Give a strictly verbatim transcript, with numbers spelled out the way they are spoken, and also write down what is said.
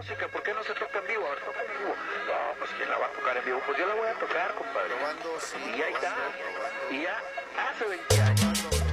música, ¿por qué no se toca en vivo? A ver, toca en vivo. No, pues ¿quién la va a tocar en vivo? Pues yo la voy a tocar, compadre. Probando, sí, Y ahí está. probando, probando. Y ya hace veinte años.